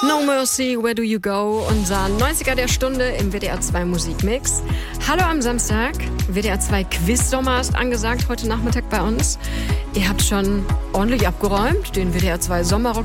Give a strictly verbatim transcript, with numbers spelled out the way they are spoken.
No Mercy, Where Do You Go? Unser neunziger der Stunde im W D R zwei Musikmix. Hallo am Samstag. W D R zwei Quiz-Sommer ist angesagt heute Nachmittag bei uns. Ihr habt schon ordentlich abgeräumt. Den W D R zwei Sommerrock